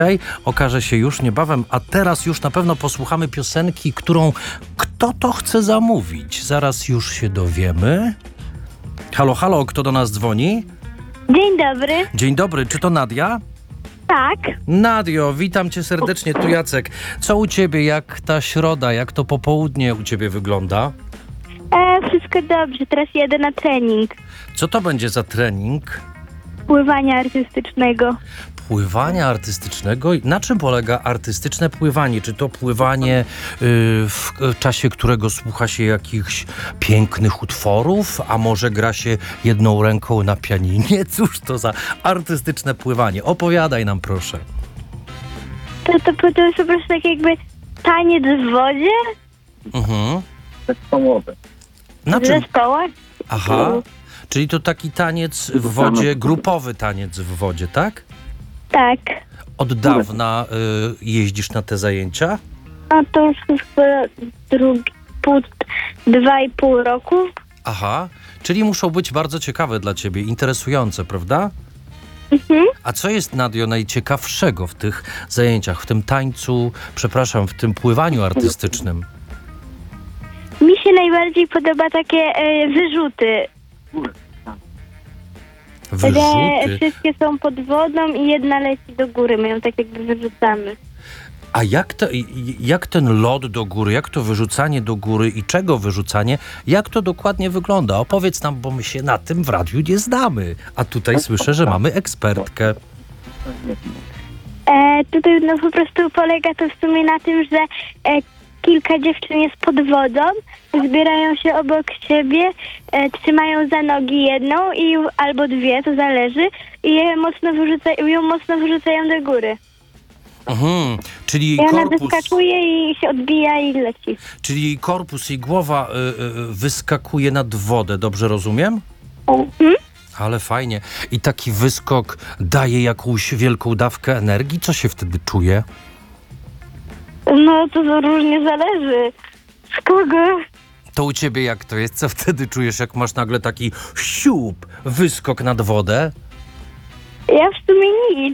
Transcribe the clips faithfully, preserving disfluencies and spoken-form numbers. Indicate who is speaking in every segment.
Speaker 1: okaże się już niebawem, a teraz już na pewno posłuchamy piosenki, którą kto to chce zamówić. Zaraz już się dowiemy. Halo, halo, kto do nas dzwoni?
Speaker 2: Dzień dobry.
Speaker 1: Dzień dobry, czy to Nadia?
Speaker 2: Tak.
Speaker 1: Nadio, witam cię serdecznie, tu Jacek. Co u ciebie, jak ta środa, jak to popołudnie u ciebie wygląda?
Speaker 2: E, wszystko dobrze, teraz jedę na trening
Speaker 1: Co to będzie za trening?
Speaker 2: pływania artystycznego.
Speaker 1: Pływania artystycznego? Na czym polega artystyczne pływanie? Czy to pływanie y, w czasie, którego słucha się jakichś pięknych utworów, a może gra się jedną ręką na pianinie? Cóż to za artystyczne pływanie? Opowiadaj nam proszę.
Speaker 2: To, to, to jest po prostu tak jakby taniec w wodzie,
Speaker 1: Mhm.
Speaker 3: Zespołowe.
Speaker 1: Na
Speaker 2: w
Speaker 1: czym?
Speaker 2: zespołach.
Speaker 1: Aha. Czyli to taki taniec w wodzie, grupowy taniec w wodzie, tak?
Speaker 2: Tak.
Speaker 1: Od dawna y, jeździsz na te zajęcia?
Speaker 2: A to już chyba drugi, pół, dwa i pół roku.
Speaker 1: Aha, czyli muszą być bardzo ciekawe dla ciebie, interesujące, prawda?
Speaker 2: Mhm.
Speaker 1: A co jest, Nadio, najciekawszego w tych zajęciach, w tym tańcu, przepraszam, w tym pływaniu artystycznym?
Speaker 2: Mi się najbardziej podoba takie e, wyrzuty, że
Speaker 1: Wyrzuty.
Speaker 2: wszystkie są pod wodą i jedna leci do góry. My ją tak jakby wyrzucamy.
Speaker 1: A jak, to, jak ten lot do góry, jak to wyrzucanie do góry i czego wyrzucanie, jak to dokładnie wygląda? Opowiedz nam, bo my się na tym w radiu nie znamy. A tutaj słyszę, że mamy ekspertkę.
Speaker 2: E, tutaj no po prostu polega to w sumie na tym, że e, kilka dziewczyn jest pod wodą, zbierają się obok siebie, e, trzymają za nogi jedną i albo dwie, to zależy, i je mocno wyrzucają, ją mocno wyrzucają do góry.
Speaker 1: Mhm, czyli
Speaker 2: I ona
Speaker 1: korpus,
Speaker 2: wyskakuje i się odbija i leci.
Speaker 1: czyli korpus i głowa y, y, wyskakuje nad wodę, dobrze rozumiem?
Speaker 2: Mhm.
Speaker 1: Ale fajnie. I taki wyskok daje jakąś wielką dawkę energii? Co się wtedy czuje?
Speaker 2: No to, to różnie zależy. Z kogo?
Speaker 1: To u ciebie jak to jest? Co wtedy czujesz, jak masz nagle taki siup, wyskok nad wodę?
Speaker 2: Ja w sumie nic.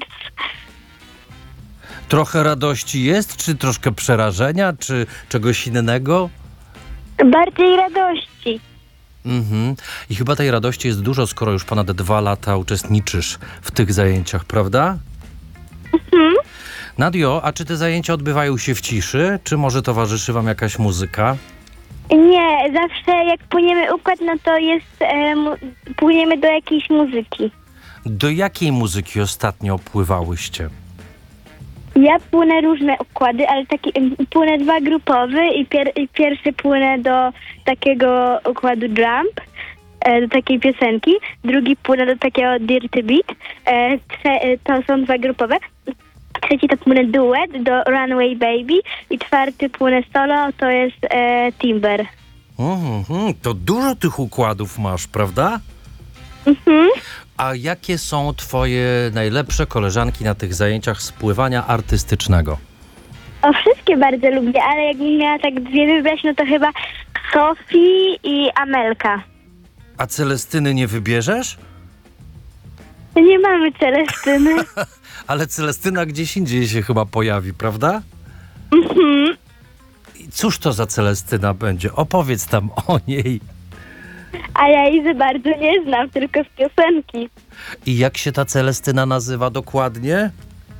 Speaker 1: Trochę radości jest, czy troszkę przerażenia, czy czegoś innego?
Speaker 2: Bardziej radości.
Speaker 1: Mhm. I chyba tej radości jest dużo, skoro już ponad dwa lata uczestniczysz w tych zajęciach, prawda?
Speaker 2: Mhm.
Speaker 1: Nadio, a czy te zajęcia odbywają się w ciszy, czy może towarzyszy wam jakaś muzyka?
Speaker 2: Nie, zawsze jak płyniemy układ, no to jest, e, mu, płyniemy do jakiejś muzyki.
Speaker 1: Do jakiej muzyki ostatnio pływałyście?
Speaker 2: Ja płynę różne układy, ale taki, płynę dwa grupowy i, pier, i pierwszy płynę do takiego układu jump, e, do takiej piosenki, drugi płynę do takiego dirty beat, e, trze, e, to są dwa grupowe, trzeci to płynę duet do Runaway Baby i czwarty płynę solo, to jest e, Timber.
Speaker 1: Mhm, to dużo tych układów masz, prawda?
Speaker 2: Mhm.
Speaker 1: A jakie są twoje najlepsze koleżanki na tych zajęciach z pływania artystycznego?
Speaker 2: O, wszystkie bardzo lubię, ale jakbym miała tak dwie wybrać, no to chyba Sofii i Amelka.
Speaker 1: A Celestyny nie wybierzesz?
Speaker 2: Nie mamy Celestyny.
Speaker 1: Ale Celestyna gdzieś indziej się chyba pojawi, prawda?
Speaker 2: Mhm.
Speaker 1: I cóż to za Celestyna będzie? Opowiedz nam o niej.
Speaker 2: A ja jej za bardzo nie znam, tylko z piosenki.
Speaker 1: I jak się ta Celestyna nazywa dokładnie?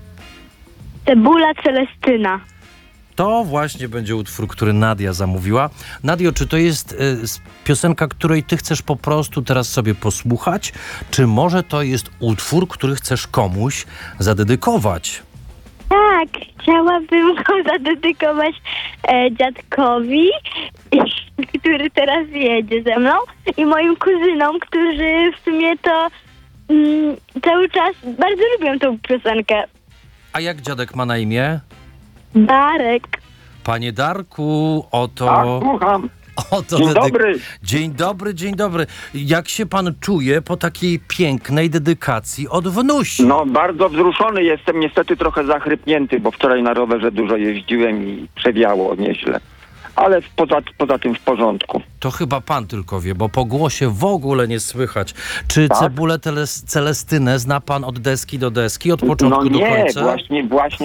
Speaker 2: Cebula Celestyna.
Speaker 1: To właśnie będzie utwór, który Nadia zamówiła. Nadio, czy to jest y, s- piosenka, której ty chcesz po prostu teraz sobie posłuchać? Czy może to jest utwór, który chcesz komuś zadedykować?
Speaker 2: Tak, chciałabym go zadedykować e, dziadkowi, który teraz jedzie ze mną, i moim kuzynom, którzy w sumie to mm, cały czas bardzo lubią tą piosenkę.
Speaker 1: A jak dziadek ma na imię?
Speaker 2: Darek.
Speaker 1: Panie Darku, oto...
Speaker 3: Tak, słucham.
Speaker 1: oto
Speaker 3: Dzień
Speaker 1: dedyk-
Speaker 3: dobry.
Speaker 1: Dzień dobry, dzień dobry. Jak się pan czuje po takiej pięknej dedykacji od wnusi?
Speaker 3: No, bardzo wzruszony jestem, niestety trochę zachrypnięty, bo wczoraj na rowerze dużo jeździłem i przewiało nieźle. Ale poza, poza tym w porządku.
Speaker 1: To chyba pan tylko wie, bo po głosie w ogóle nie słychać. Czy
Speaker 3: Tak?
Speaker 1: cebulę teles- Celestynę zna pan od deski do deski, od
Speaker 3: No
Speaker 1: początku do
Speaker 3: nie,
Speaker 1: końca?
Speaker 3: właśnie, właśnie